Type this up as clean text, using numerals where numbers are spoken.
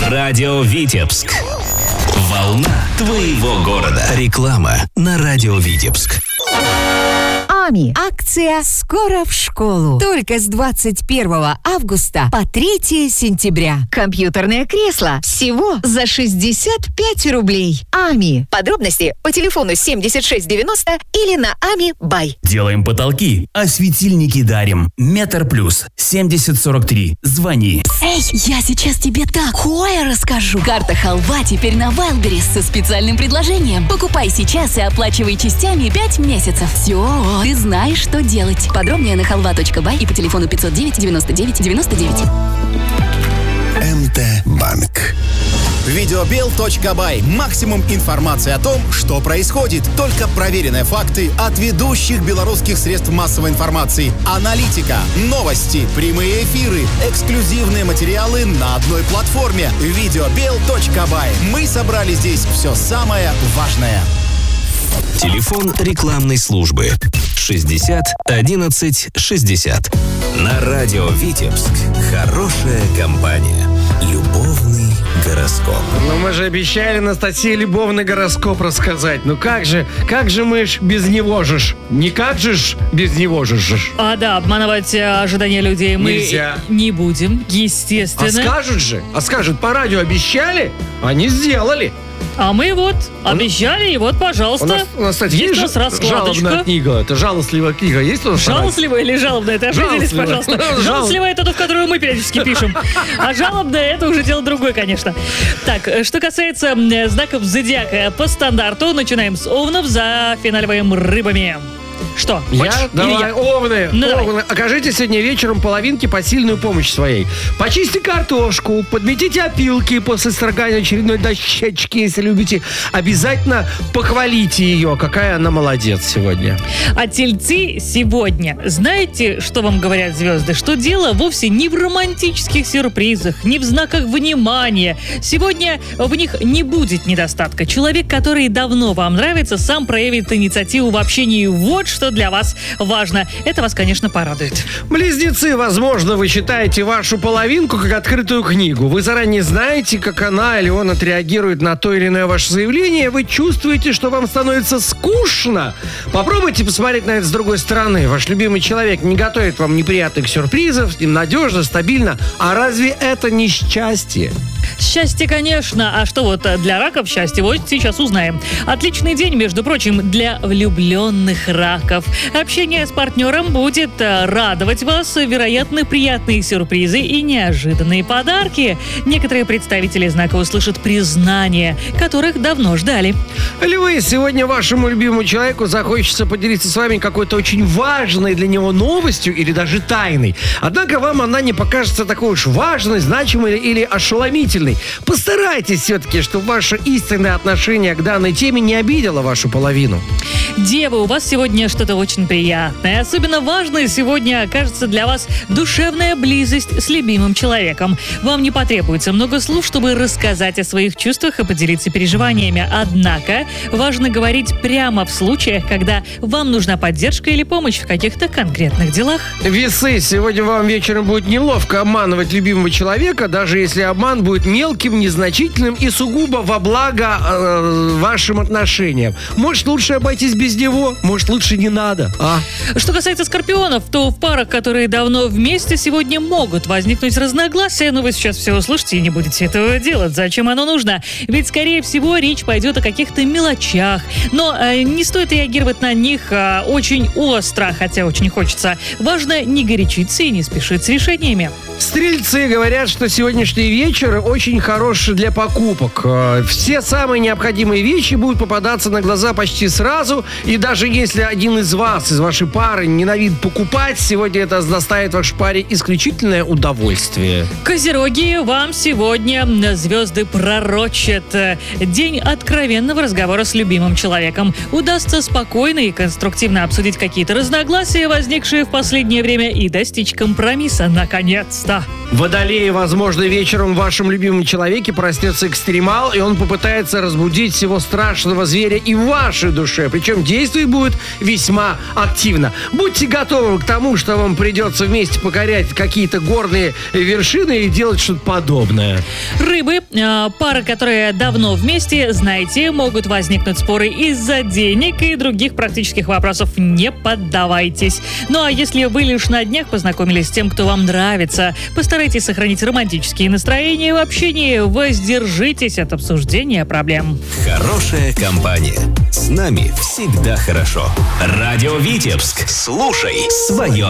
Радио Витебск. Волна твоего города. Реклама на Радио Витебск. АМИ. Акция «Скоро в школу». Только с 21 августа по 3 сентября. Компьютерное кресло всего за 65 рублей. АМИ. Подробности по телефону 7690 или на АМИ Бай. Делаем потолки, а светильники дарим. Метр плюс 7043. Звони. Эй, я сейчас тебе такое расскажу. Карта халва теперь на Wildberries со специальным предложением. Покупай сейчас и оплачивай частями 5 месяцев. Все, ты знаешь, что делать. Подробнее на halva.by и по телефону 509 99 99. МТ-банк. Videobill.by. Максимум информации о том, что происходит. Только проверенные факты от ведущих белорусских средств массовой информации. Аналитика, новости, прямые эфиры, эксклюзивные материалы на одной платформе. Videobill.by. Мы собрали здесь все самое важное. Телефон рекламной службы 60 11 60. На Радио Витебск. Хорошая компания. Любовный гороскоп. Ну, мы же обещали Анастасии любовный гороскоп рассказать. Ну как же мы ж без него же? Никак же ж без него же. Да, обманывать ожидания людей мы нельзя. Не будем, естественно. А скажут, по радио обещали, они сделали. А мы вот обещали, и вот, пожалуйста. У нас, кстати, есть жалобная книга. Это жалостливая книга. Есть у нас? Жалостливая или жалобная? Это определись, пожалуйста. Жалостливая — это то, в которую мы периодически пишем. А жалобная — это уже дело другое, конечно. Так, что касается знаков зодиака, по стандарту начинаем с овнов, зафиналиваем рыбами. Что? Давай, овны. Давай. Окажите сегодня вечером половинке посильную помощь своей. Почистите картошку, подметите опилки после строгания очередной дощечки, если любите. Обязательно похвалите ее, какая она молодец сегодня. А тельцы сегодня, знаете, что вам говорят звезды? Что дело вовсе не в романтических сюрпризах, не в знаках внимания. Сегодня в них не будет недостатка. Человек, который давно вам нравится, сам проявит инициативу в общении. Вот что для вас важно. Это вас, конечно, порадует. Близнецы, возможно, вы читаете вашу половинку как открытую книгу. Вы заранее знаете, как она или он отреагирует на то или иное ваше заявление. Вы чувствуете, что вам становится скучно. Попробуйте посмотреть на это с другой стороны. Ваш любимый человек не готовит вам неприятных сюрпризов, с ним надежно, стабильно. А разве это не счастье? Счастье, конечно. А что вот для раков счастье? Вот сейчас узнаем. Отличный день, между прочим, для влюбленных раков. Общение с партнером будет радовать вас. Вероятно, приятные сюрпризы и неожиданные подарки. Некоторые представители знака услышат признания, которых давно ждали. Львы, сегодня вашему любимому человеку захочется поделиться с вами какой-то очень важной для него новостью или даже тайной. Однако вам она не покажется такой уж важной, значимой или ошеломительной. Постарайтесь все-таки, чтобы ваше истинное отношение к данной теме не обидело вашу половину. Девы, у вас сегодня что-то очень приятное. Особенно важной сегодня окажется для вас душевная близость с любимым человеком. Вам не потребуется много слов, чтобы рассказать о своих чувствах и поделиться переживаниями. Однако важно говорить прямо в случаях, когда вам нужна поддержка или помощь в каких-то конкретных делах. Весы, сегодня вам вечером будет неловко обманывать любимого человека, даже если обман будет мелким, незначительным и сугубо во благо вашим отношениям. Может, лучше обойтись без него, может, лучше не надо. Что касается скорпионов, то в парах, которые давно вместе, сегодня могут возникнуть разногласия, но вы сейчас все услышите и не будете этого делать. Зачем оно нужно? Ведь, скорее всего, речь пойдет о каких-то мелочах. Но не стоит реагировать на них очень остро, хотя очень хочется. Важно не горячиться и не спешить с решениями. Стрельцы говорят, что сегодняшний вечер очень хороший для покупок. Все самые необходимые вещи будут попадаться на глаза почти сразу. И даже если один из вас, из вашей пары, ненавидит покупать, сегодня это доставит вашей паре исключительное удовольствие. Козероги, вам сегодня звезды пророчат день откровенного разговора с любимым человеком. Удастся спокойно и конструктивно обсудить какие-то разногласия, возникшие в последнее время, и достичь компромисса наконец-то. Водолеи, возможно, вечером в вашем любимом любимом человеке проснется экстремал, и он попытается разбудить всего страшного зверя и в вашей душе. Причем действие будет весьма активно. Будьте готовы к тому, что вам придется вместе покорять какие-то горные вершины и делать что-то подобное. Рыбы, пары, которые давно вместе, знаете, могут возникнуть споры из-за денег и других практических вопросов. Не поддавайтесь. Ну а если вы лишь на днях познакомились с тем, кто вам нравится, постарайтесь сохранить романтические настроения в общении, воздержитесь от обсуждения проблем. Хорошая компания. С нами всегда хорошо. Радио Витебск. Слушай свое.